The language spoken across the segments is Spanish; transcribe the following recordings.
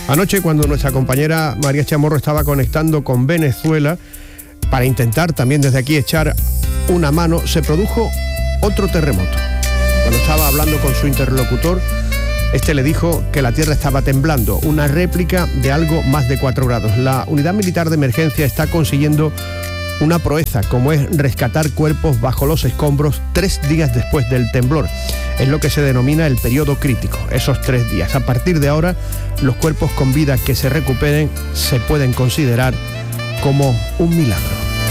Anoche, cuando nuestra compañera María Chamorro estaba conectando con Venezuela para intentar también desde aquí echar una mano, se produjo otro terremoto. Cuando estaba hablando con su interlocutor, este le dijo que la tierra estaba temblando, una réplica de algo más de 4 grados. La unidad militar de emergencia está consiguiendo una proeza, como es rescatar cuerpos bajo los escombros 3 días después del temblor. Es lo que se denomina el periodo crítico, esos 3 días. A partir de ahora, los cuerpos con vida que se recuperen se pueden considerar como un milagro.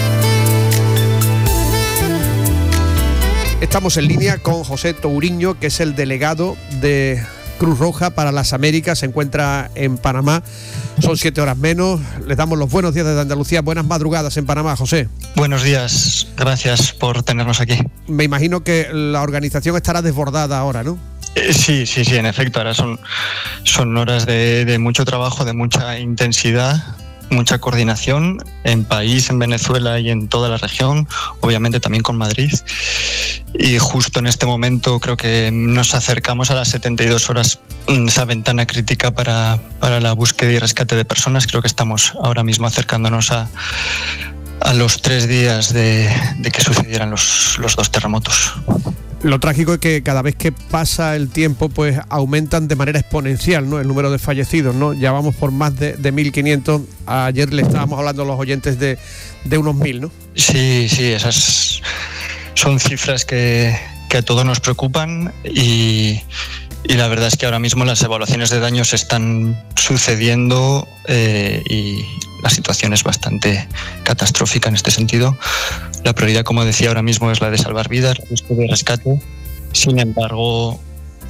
Estamos en línea con José Touriño, que es el delegado de Cruz Roja para las Américas, se encuentra en Panamá. Son 7 horas menos. Les damos los buenos días desde Andalucía. Buenas madrugadas en Panamá, José. Buenos días, gracias por tenernos aquí. Me imagino que la organización estará desbordada ahora, ¿no? Sí, en efecto. Ahora son horas de mucho trabajo, de mucha intensidad, mucha coordinación en país, en Venezuela y en toda la región, obviamente también con Madrid. Y justo en este momento creo que nos acercamos a las 72 horas, esa ventana crítica para la búsqueda y rescate de personas. Creo que estamos ahora mismo acercándonos a los 3 días de que sucedieran los 2 terremotos. Lo trágico es que cada vez que pasa el tiempo, pues aumentan de manera exponencial, ¿no?, el número de fallecidos, ¿no? Ya vamos por más de 1.500. Ayer le estábamos hablando a los oyentes de unos 1.000, ¿no? Sí, esas son cifras que a todos nos preocupan y la verdad es que ahora mismo las evaluaciones de daños están sucediendo y la situación es bastante catastrófica en este sentido. La prioridad, como decía, ahora mismo es la de salvar vidas, la búsqueda de rescate. Sin embargo,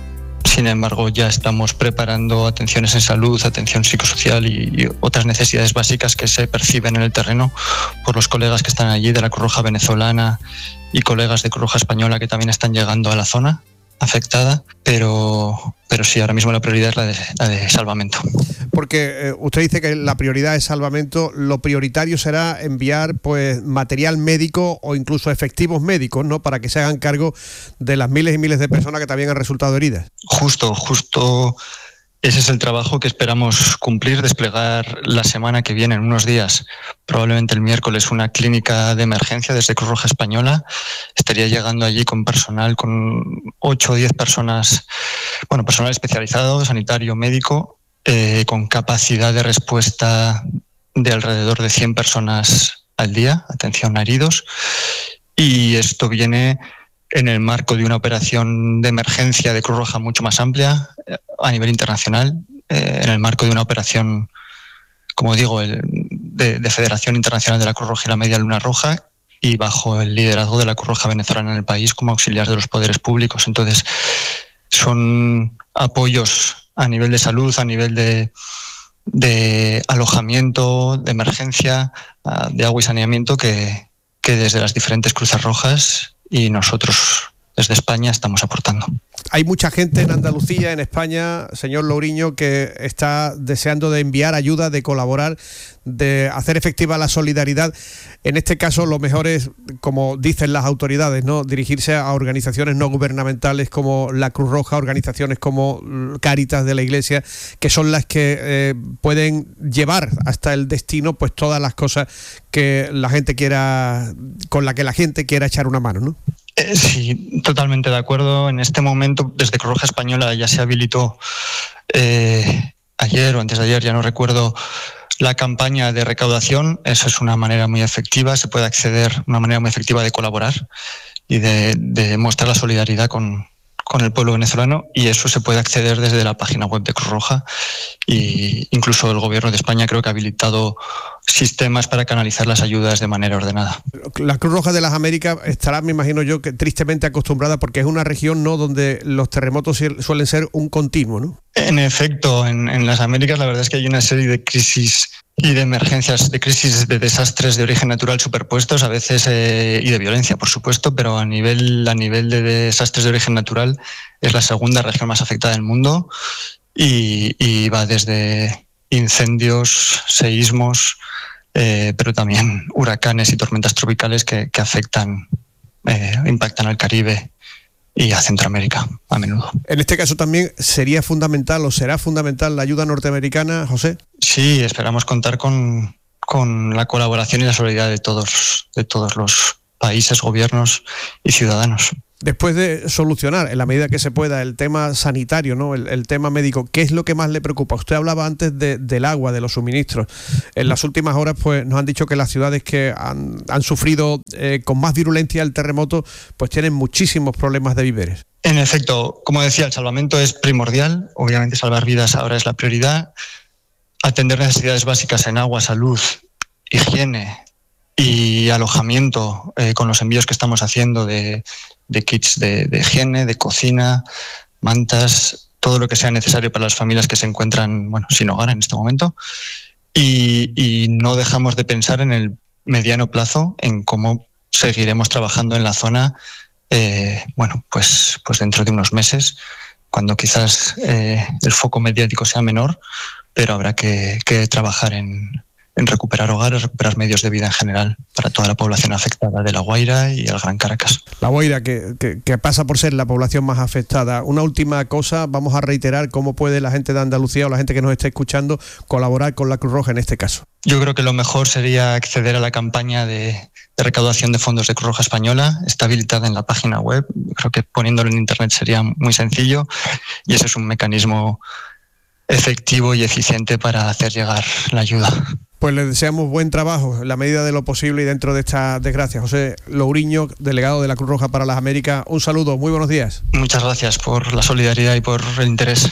ya estamos preparando atenciones en salud, atención psicosocial y otras necesidades básicas que se perciben en el terreno por los colegas que están allí de la Cruz Roja venezolana y colegas de Cruz Roja española que también están llegando a la zona afectada, pero sí, ahora mismo la prioridad es la de salvamento. Porque usted dice que la prioridad es salvamento. Lo prioritario será enviar pues material médico o incluso efectivos médicos, ¿no?, para que se hagan cargo de las miles y miles de personas que también han resultado heridas. Justo ese es el trabajo que esperamos cumplir, desplegar la semana que viene, en unos días, probablemente el miércoles, una clínica de emergencia desde Cruz Roja Española. Estaría llegando allí con personal, con 8 o 10 personas, personal especializado, sanitario, médico, con capacidad de respuesta de alrededor de 100 personas al día, atención a heridos. Y esto viene en el marco de una operación de emergencia de Cruz Roja mucho más amplia a nivel internacional, en el marco de una operación, como digo, de Federación Internacional de la Cruz Roja y la Media Luna Roja, y bajo el liderazgo de la Cruz Roja venezolana en el país como auxiliar de los poderes públicos. Entonces, son apoyos a nivel de salud, a nivel de alojamiento, de emergencia, de agua y saneamiento que desde las diferentes Cruces Rojas y nosotros desde España estamos aportando. Hay mucha gente en Andalucía, en España, señor Touriño, que está deseando de enviar ayuda, de colaborar, de hacer efectiva la solidaridad. En este caso, lo mejor es, como dicen las autoridades, ¿no?, dirigirse a organizaciones no gubernamentales como la Cruz Roja, organizaciones como Cáritas de la Iglesia, que son las que pueden llevar hasta el destino pues todas las cosas que la gente quiera, con la que la gente quiera echar una mano, ¿no? Sí, totalmente de acuerdo. En este momento, desde Cruz Roja Española ya se habilitó ayer o antes de ayer, ya no recuerdo, la campaña de recaudación. Eso es una manera muy efectiva, se puede acceder, una manera muy efectiva de colaborar y de mostrar la solidaridad con el pueblo venezolano, y eso se puede acceder desde la página web de Cruz Roja, y incluso el gobierno de España creo que ha habilitado sistemas para canalizar las ayudas de manera ordenada. La Cruz Roja de las Américas estará, me imagino yo, que tristemente acostumbrada, porque es una región, ¿no?, donde los terremotos suelen ser un continuo, ¿no? En efecto, en las Américas la verdad es que hay una serie de crisis y de emergencias, de crisis, de desastres de origen natural superpuestos, a veces, y de violencia, por supuesto, pero a nivel de desastres de origen natural es la segunda región más afectada del mundo, y va desde incendios, seísmos, pero también huracanes y tormentas tropicales que afectan, impactan al Caribe y a Centroamérica a menudo. En este caso también sería fundamental o será fundamental la ayuda norteamericana, José. Sí, esperamos contar con la colaboración y la solidaridad de todos los países, gobiernos y ciudadanos. Después de solucionar, en la medida que se pueda, el tema sanitario, ¿no? El tema médico, ¿qué es lo que más le preocupa? Usted hablaba antes del agua, de los suministros. En las últimas horas pues nos han dicho que las ciudades que han sufrido con más virulencia el terremoto pues tienen muchísimos problemas de víveres. En efecto, como decía, el salvamento es primordial. Obviamente salvar vidas ahora es la prioridad. Atender necesidades básicas en agua, salud, higiene y alojamiento con los envíos que estamos haciendo de kits de higiene, de cocina, mantas, todo lo que sea necesario para las familias que se encuentran sin hogar en este momento. Y no dejamos de pensar en el mediano plazo en cómo seguiremos trabajando en la zona pues dentro de unos meses, cuando quizás el foco mediático sea menor, pero habrá que trabajar en recuperar hogares, recuperar medios de vida en general para toda la población afectada de La Guaira y el Gran Caracas. La Guaira, que pasa por ser la población más afectada. Una última cosa, vamos a reiterar cómo puede la gente de Andalucía o la gente que nos esté escuchando colaborar con la Cruz Roja en este caso. Yo creo que lo mejor sería acceder a la campaña de recaudación de fondos de Cruz Roja Española. Está habilitada en la página web. Creo que poniéndolo en internet sería muy sencillo y ese es un mecanismo efectivo y eficiente para hacer llegar la ayuda. Pues le deseamos buen trabajo en la medida de lo posible y dentro de esta desgracia. José Louriño, delegado de la Cruz Roja para las Américas, un saludo, muy buenos días. Muchas gracias por la solidaridad y por el interés.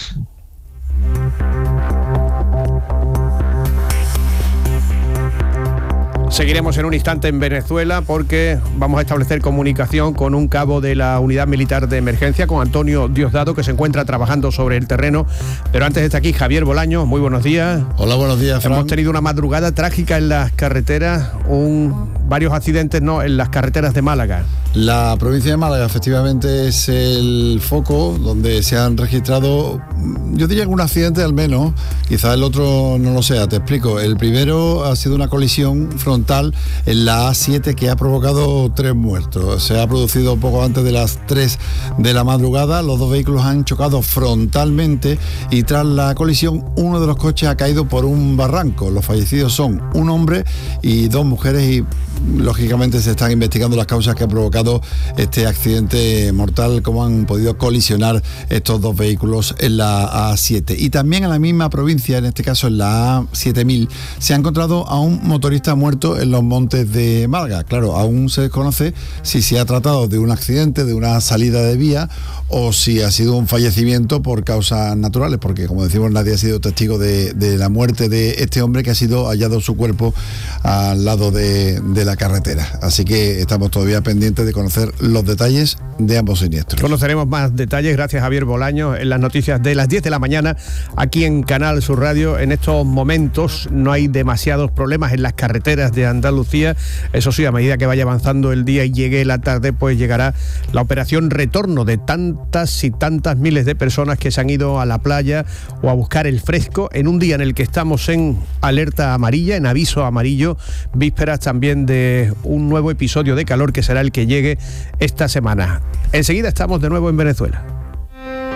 Seguiremos en un instante en Venezuela porque vamos a establecer comunicación con un cabo de la Unidad Militar de Emergencia, con Antonio Diosdado, que se encuentra trabajando sobre el terreno. Pero antes está aquí Javier Bolaños. Muy buenos días. Hola, buenos días, Fran. Hemos tenido una madrugada trágica en las carreteras, varios accidentes en las carreteras de Málaga. La provincia de Málaga efectivamente es el foco donde se han registrado, yo diría que un accidente al menos, quizás el otro no lo sea, te explico. El primero ha sido una colisión frontal en la A7 que ha provocado 3 muertos. Se ha producido poco antes de las 3 de la madrugada, los 2 vehículos han chocado frontalmente y tras la colisión uno de los coches ha caído por un barranco. Los fallecidos son un hombre y 2 mujeres y lógicamente se están investigando las causas que ha provocado este accidente mortal, cómo han podido colisionar estos 2 vehículos en la A7. Y también en la misma provincia, en este caso en la A7000, se ha encontrado a un motorista muerto en los montes de Málaga. Claro, aún se desconoce si se ha tratado de un accidente, de una salida de vía o si ha sido un fallecimiento por causas naturales, porque como decimos nadie ha sido testigo de la muerte de este hombre que ha sido hallado su cuerpo al lado de la carretera. Así que estamos todavía pendientes de conocer los detalles de ambos siniestros. Conoceremos más detalles gracias a Javier Bolaños en las noticias de las 10 de la mañana aquí en Canal Sur Radio. En estos momentos no hay demasiados problemas en las carreteras de Andalucía. Eso sí, a medida que vaya avanzando el día y llegue la tarde, pues llegará la operación retorno de tantas y tantas miles de personas que se han ido a la playa o a buscar el fresco en un día en el que estamos en alerta amarilla, en aviso amarillo, vísperas también de un nuevo episodio de calor que será el que llegue esta semana. Enseguida estamos de nuevo en Venezuela.